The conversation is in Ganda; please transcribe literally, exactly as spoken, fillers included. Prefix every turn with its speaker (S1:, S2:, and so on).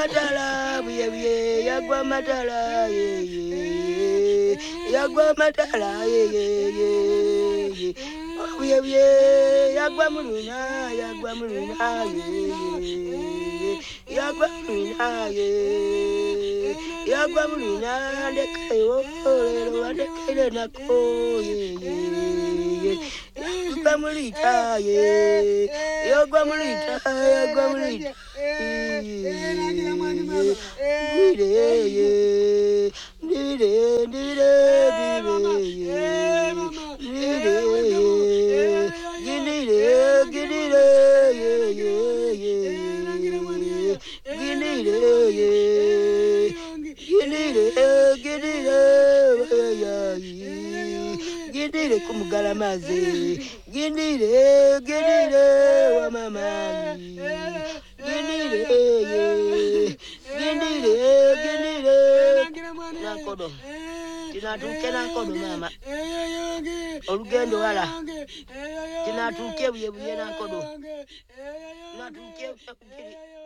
S1: matala buye buye yagwa matala ye ye yagwa matala ye ye buye buye yagwa mulina yagwa mulina ye ye yagwa mulina ye yagwa mulina ndekayo lero ndekele nako ye ye yagwa mulita ye yagwa mulita yagwa mulita Gire ye, gire, gire, gire, gire, gire kumugala maze, gire, gire, wa mama, gire, gire, gire, nakodo, tinatuke nakodo mama, olugendo wala, tinatuke buye buye nakodo, tinatuke.